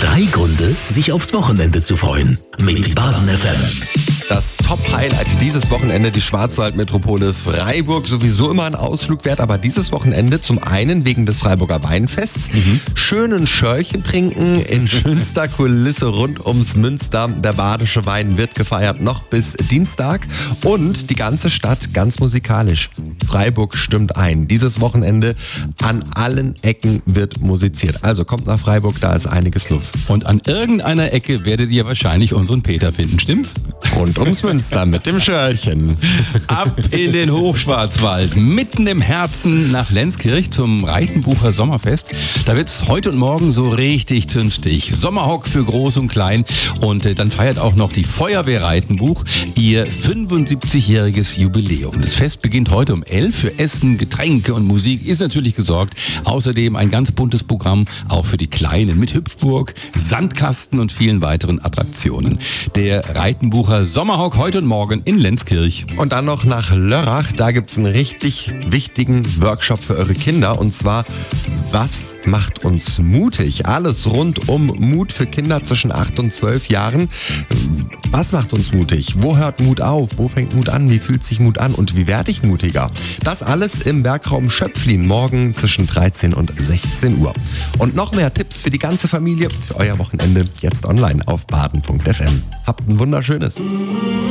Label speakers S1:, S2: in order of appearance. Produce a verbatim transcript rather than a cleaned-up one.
S1: Drei Gründe, sich aufs Wochenende zu freuen. Mit Baden F M.
S2: Das Top-Highlight dieses Wochenende, die Schwarzwaldmetropole Freiburg. Sowieso immer ein Ausflug wert, aber dieses Wochenende zum einen wegen des Freiburger Weinfests. Mhm. Schönen Schörchen trinken in schönster Kulisse rund ums Münster. Der badische Wein wird gefeiert noch bis Dienstag. Und die ganze Stadt ganz musikalisch. Freiburg stimmt ein. Dieses Wochenende an allen Ecken wird musiziert. Also kommt nach Freiburg, da ist einiges los.
S3: Und an irgendeiner Ecke werdet ihr wahrscheinlich unseren Peter finden, stimmt's?
S2: Rund ums Münster mit dem Schörchen.
S3: Ab in den Hochschwarzwald, mitten im Herzen nach Lenzkirch zum Reitenbucher Sommerfest. Da wird's heute und morgen so richtig zünftig. Sommerhock für Groß und Klein. Und äh, dann feiert auch noch die Feuerwehr Reitenbuch ihr fünfundsiebzigjähriges Jubiläum. Das Fest beginnt heute um elf. Für Essen, Getränke und Musik ist natürlich gesorgt. Außerdem ein ganz buntes Programm, auch für die Kleinen, mit Hüpfburg, Sandkasten und vielen weiteren Attraktionen. Der Reitenbucher Sommerhock heute und morgen in Lenzkirch.
S2: Und dann noch nach Lörrach, da gibt's einen richtig wichtigen Workshop für eure Kinder. Und zwar, was macht uns mutig? Alles rund um Mut für Kinder zwischen acht und zwölf Jahren. Was macht uns mutig? Wo hört Mut auf? Wo fängt Mut an? Wie fühlt sich Mut an? Und wie werde ich mutiger? Das alles im Werkraum Schöpflin morgen zwischen dreizehn und sechzehn Uhr. Und noch mehr Tipps für die ganze Familie für euer Wochenende jetzt online auf baden punkt f m. Habt ein wunderschönes.